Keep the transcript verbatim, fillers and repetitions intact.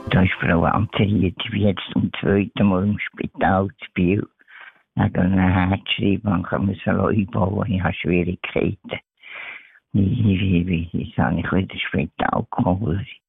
Da ist Frau Anterieti jetzt zum zweiten Mal im Spital zu Biel. Wegen einer Herzschreibung musste einbauen. Ich habe Schwierigkeiten. Wie, wie, wie, wie, wie soll ich wieder ins Spital kommen?